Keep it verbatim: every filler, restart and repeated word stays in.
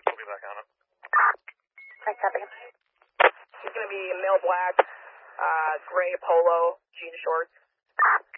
We'll be back on it. Thanks, copy. He's going to be male black, uh, gray polo, jean shorts.